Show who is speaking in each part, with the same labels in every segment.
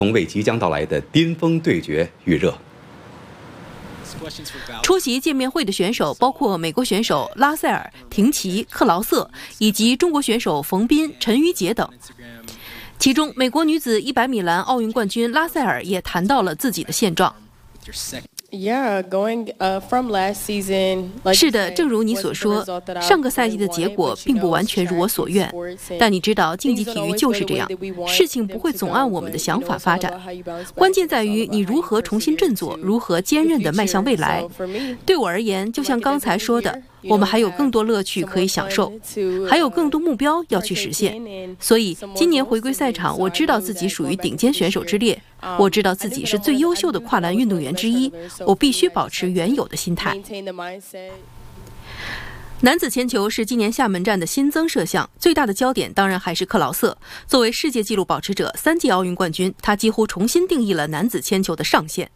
Speaker 1: 为即将到来的巅峰对决预热。
Speaker 2: 出席见面会的选手包括美国选手拉塞尔、廷奇、克劳瑟，以及中国选手冯彬、陈瑜杰等。其中，美国女子100米栏奥运冠军拉塞尔也谈到了自己的现状。是的，正如你所说，上个赛季的结果并不完全如我所愿，但你知道，竞技体育就是这样，事情不会总按我们的想法发展。关键在于你如何重新振作，如何坚韧地迈向未来。对我而言，就像刚才说的，我们还有更多乐趣可以享受，还有更多目标要去实现。所以，今年回归赛场，我知道自己属于顶尖选手之列，我知道自己是最优秀的跨栏运动员之一，我必须保持原有的心态。男子铅球是今年厦门站的新增摄像，最大的焦点当然还是克劳瑟。作为世界纪录保持者、3届奥运冠军，他几乎重新定义了男子铅球的上限。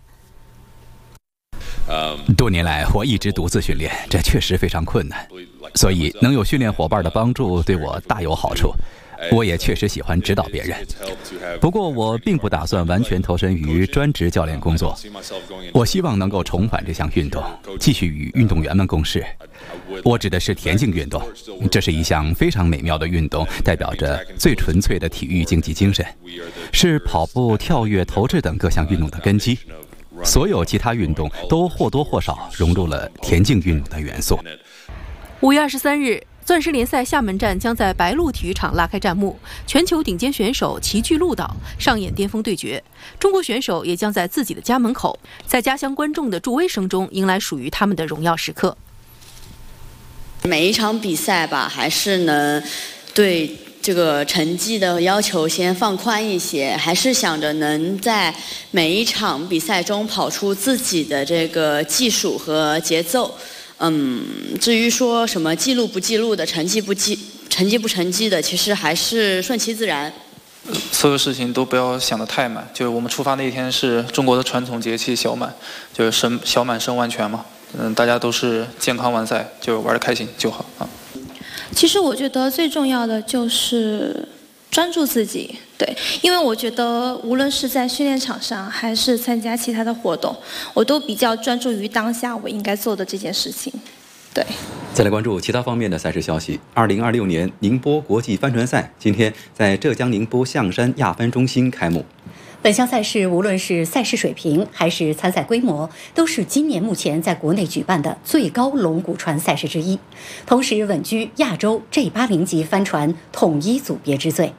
Speaker 3: 多年来，我一直独自训练，这确实非常困难，所以能有训练伙伴的帮助对我大有好处。我也确实喜欢指导别人，不过我并不打算完全投身于专职教练工作。我希望能够重返这项运动，继续与运动员们共事。我指的是田径运动，这是一项非常美妙的运动，代表着最纯粹的体育竞技精神，是跑步、跳跃、投掷等各项运动的根基。所有其他运动都或多或少融入了田径运动的元素。
Speaker 2: 5月23日，钻石联赛厦门站将在白鹿体育场拉开战幕，全球顶尖选手齐聚鹿岛，上演巅峰对决。中国选手也将在自己的家门口，在家乡观众的助威声中，迎来属于他们的荣耀时刻。
Speaker 4: 每一场比赛吧，还是能对这个成绩的要求先放宽一些，还是想着能在每一场比赛中跑出自己的这个技术和节奏。至于说什么记录不记录的，成绩不成绩的，其实还是顺其自然。
Speaker 5: 所有事情都不要想得太满，就是我们出发那一天是中国的传统节气小满，就是小满生完全嘛。大家都是健康完赛，就玩得开心就好啊。
Speaker 6: 其实我觉得最重要的就是专注自己，对，因为我觉得无论是在训练场上还是参加其他的活动，我都比较专注于当下我应该做的这件事情。对。
Speaker 1: 再来关注其他方面的赛事消息。2026年宁波国际帆船赛今天在浙江宁波象山亚帆中心开幕。
Speaker 7: 本项赛事无论是赛事水平还是参赛规模，都是今年目前在国内举办的最高龙骨船赛事之一，同时稳居亚洲 G80级帆船统一组别之最。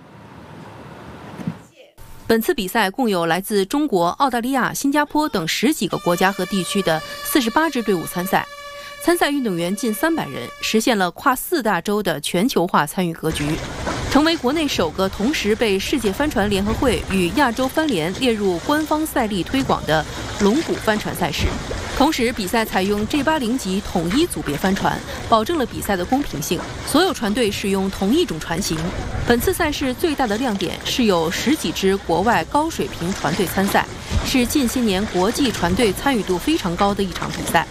Speaker 2: 本次比赛共有来自中国、澳大利亚、新加坡等10几个国家和地区的48支队伍参赛，参赛运动员近300人，实现了跨4大洲的全球化参与格局，成为国内首个同时被世界帆船联合会与亚洲帆联列入官方赛例推广的龙骨帆船赛事。同时，比赛采用 G80级统一组别帆船，保证了比赛的公平性。所有船队使用同一种船型。本次赛事最大的亮点是有10几支国外高水平船队参赛，是近些年国际船队参与度非常高的一场比赛。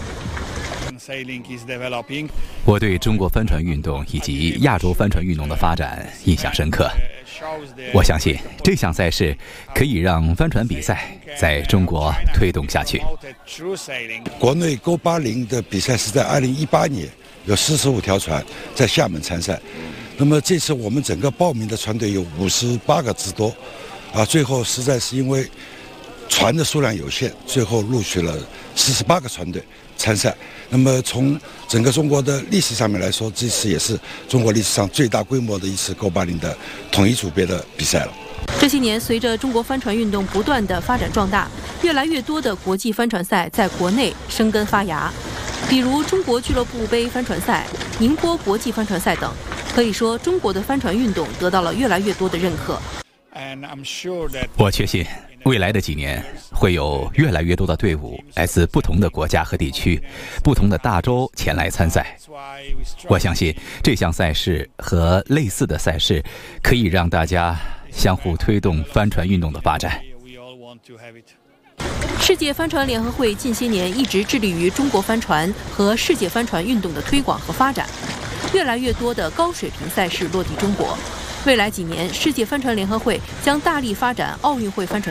Speaker 3: 我对中国帆船运动以及亚洲帆船运动的发展印象深刻。我相信这项赛事可以让帆船比赛在中国推动下去。
Speaker 8: 国内Go80的比赛是在2018年，有45条船在厦门参赛。那么这次我们整个报名的船队有58个之多，最后实在是因为船的数量有限，最后录取了48个船队参赛。那么从整个中国的历史上面来说，这次也是中国历史上最大规模的一次Go80的统一组别的比赛了。
Speaker 2: 这些年，随着中国帆船运动不断的发展壮大，越来越多的国际帆船赛在国内生根发芽，比如中国俱乐部杯帆船赛、宁波国际帆船赛等。可以说，中国的帆船运动得到了越来越多的认可。
Speaker 3: 我确信未来的几年会有越来越多的队伍来自不同的国家和地区、不同的大洲前来参赛。我相信这项赛事和类似的赛事可以让大家相互推动帆船运动的发展。
Speaker 2: 世界帆船联合会近些年一直致力于中国帆船和世界帆船运动的推广和发展，越来越多的高水平赛事落地中国。 未来几年，世界帆船联合会将大力发展奥运会帆船